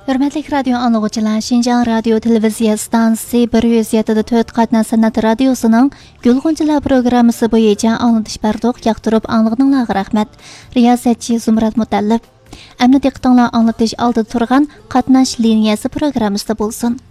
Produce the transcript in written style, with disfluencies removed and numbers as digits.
Hürmetlik radyo anlıqçılar, Şinjan Radyo Televiziya Stansiyasi 107.4 qatna sanat radiosunun Gülğunçılar programması boyunca anlatış berdik. Yaqtırıp anlığınızga rahmet. Riyasetçi Zumrat Mutallib. Əmni diqqətinizə anlatış aldı turğan qatnaş liniyası proqramında bolsun.